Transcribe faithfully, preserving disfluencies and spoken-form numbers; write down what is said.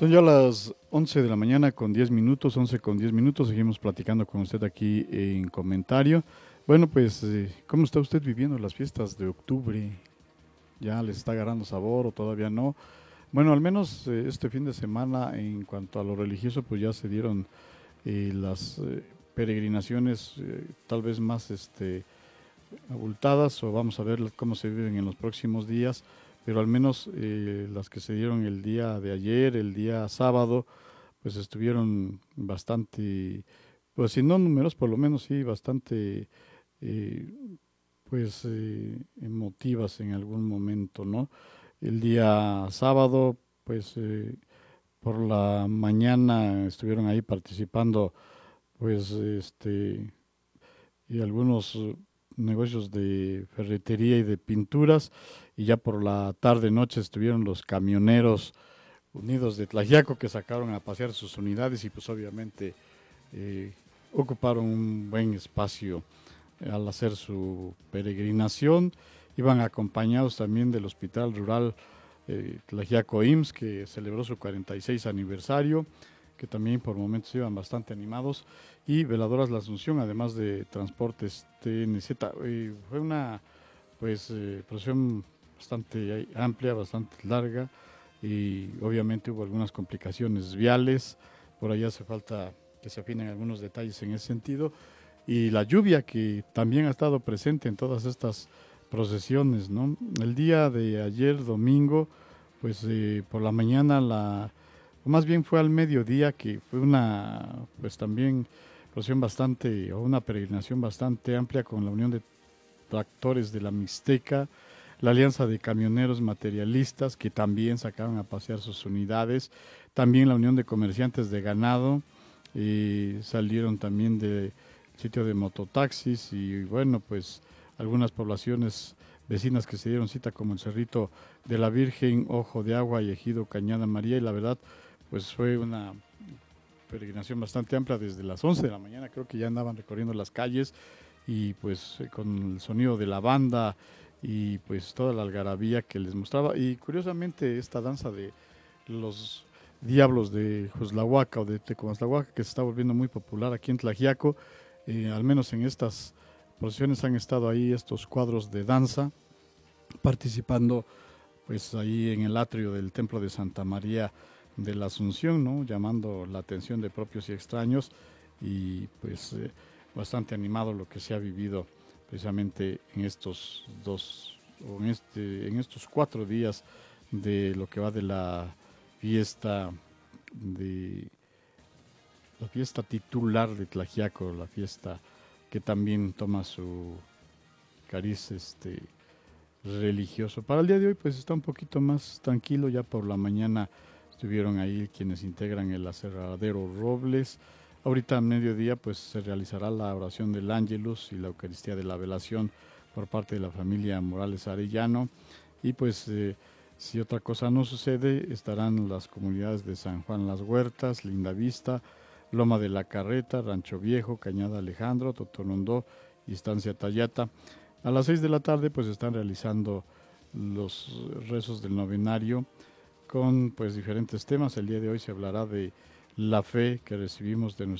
Son ya las once de la mañana con diez minutos, once con diez minutos. Seguimos platicando con usted aquí en comentario. Bueno, pues, eh, ¿cómo está usted viviendo las fiestas de octubre? ¿Ya les está agarrando sabor o todavía no? Bueno, al menos eh, este fin de semana, en cuanto a lo religioso, pues ya se dieron eh, las eh, peregrinaciones eh, tal vez más este, abultadas, o vamos a ver cómo se viven en los próximos días, pero al menos eh, las que se dieron el día de ayer, el día sábado, pues estuvieron bastante, pues si no números, por lo menos sí, bastante, eh, pues eh, emotivas en algún momento, ¿no? El día sábado, pues eh, por la mañana estuvieron ahí participando, pues este, y algunos eh, negocios de ferretería y de pinturas, y ya por la tarde noche estuvieron los camioneros unidos de Tlaxiaco que sacaron a pasear sus unidades y pues obviamente eh, ocuparon un buen espacio al hacer su peregrinación. Iban acompañados también del Hospital Rural eh, Tlaxiaco I M S S, que celebró su cuarenta y seis aniversario, que también por momentos iban bastante animados, y Veladoras La Asunción, además de Transportes T N Z. Eh, fue una pues eh, procesión bastante amplia, bastante larga, y obviamente hubo algunas complicaciones viales. Por ahí hace falta que se afinen algunos detalles en ese sentido, y la lluvia que también ha estado presente en todas estas procesiones, ¿no? El día de ayer domingo, pues eh, por la mañana, la, o más bien fue al mediodía, que fue una, pues también procesión bastante, o una peregrinación bastante amplia, con la Unión de Tractores de la Mixteca, la Alianza de Camioneros Materialistas, que también sacaron a pasear sus unidades, también la Unión de Comerciantes de Ganado, y salieron también del sitio de mototaxis, y bueno, pues algunas poblaciones vecinas que se dieron cita, como el Cerrito de la Virgen, Ojo de Agua y Ejido Cañada María, y la verdad, pues fue una peregrinación bastante amplia desde las once de la mañana. Creo que ya andaban recorriendo las calles, y pues eh, con el sonido de la banda y pues toda la algarabía que les mostraba. Y curiosamente esta danza de los diablos de Juzlahuaca o de Tecomazlahuaca, que se está volviendo muy popular aquí en Tlaxiaco, eh, al menos en estas procesiones han estado ahí estos cuadros de danza participando, pues ahí en el atrio del templo de Santa María de la Asunción, ¿no? Llamando la atención de propios y extraños, y pues eh, bastante animado lo que se ha vivido precisamente en estos dos, o en, este, en estos cuatro días de lo que va de la fiesta de la fiesta titular de Tlaxiaco, la fiesta que también toma su cariz este religioso. Para el día de hoy pues está un poquito más tranquilo. Ya por la mañana estuvieron ahí quienes integran el aserradero Robles. Ahorita a mediodía pues se realizará la oración del Ángelus y la Eucaristía de la Velación por parte de la familia Morales Arellano, y pues eh, si otra cosa no sucede, estarán las comunidades de San Juan Las Huertas, Linda Vista, Loma de la Carreta, Rancho Viejo, Cañada Alejandro, Totonondó y Estancia Tayata. A las seis de la tarde pues están realizando los rezos del novenario con pues diferentes temas. El día de hoy se hablará de la fe que recibimos de nuestro